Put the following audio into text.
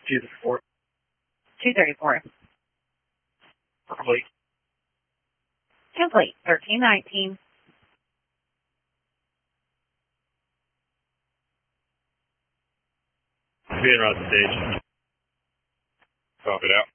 234. 234. Complete. Complete. 1319. Being right station. Copy it out.